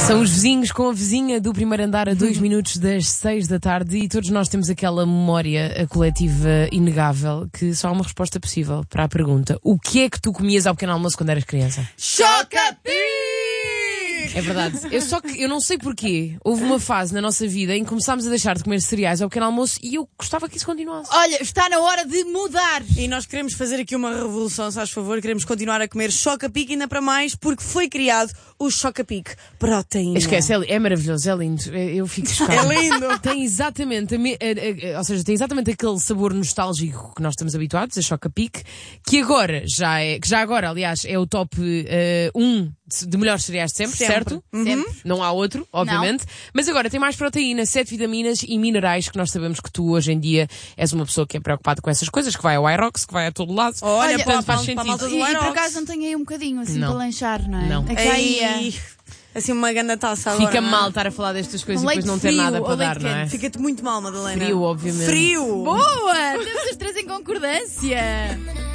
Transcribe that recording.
São os vizinhos com a vizinha do primeiro andar a 2 minutos das 6 da tarde e todos nós temos aquela memória coletiva inegável que só há uma resposta possível para a pergunta: o que é que tu comias ao pequeno almoço quando eras criança? Choca-Pic! É verdade. Eu não sei porquê. Houve uma fase na nossa vida em que começámos a deixar de comer cereais ao pequeno almoço e eu gostava que isso continuasse. Olha, está na hora de mudar. E nós queremos fazer aqui uma revolução, se faz favor. Queremos continuar a comer Choca-Pic, ainda para mais, porque foi criado o Choca-Pic Proteína. Esquece, é maravilhoso, é lindo. Eu fico chocada. É lindo. Tem exatamente, ou seja, tem exatamente aquele sabor nostálgico que nós estamos habituados, a Choca-Pic, que já agora, aliás, é o top 1 de melhores cereais de sempre, certo? Sempre. Não há outro, obviamente. Mas agora tem mais proteína, 7 vitaminas e minerais, que nós sabemos que tu hoje em dia és uma pessoa que é preocupada com essas coisas, que vai ao Irox, que vai a todo lado. Olha, portanto, faz para a sentido. malta do E por Irox. acaso não tenho aí um bocadinho assim Não. para lanchar, não é? Não. É que já ia. Ei, assim uma grande taça agora. Fica não é? mal estar a falar destas coisas Um e depois leite não ter frio nada ou para leite dar, não é? quente? Fica-te muito mal, Madalena. Frio, obviamente. Frio! Boa! Temos os três em concordância.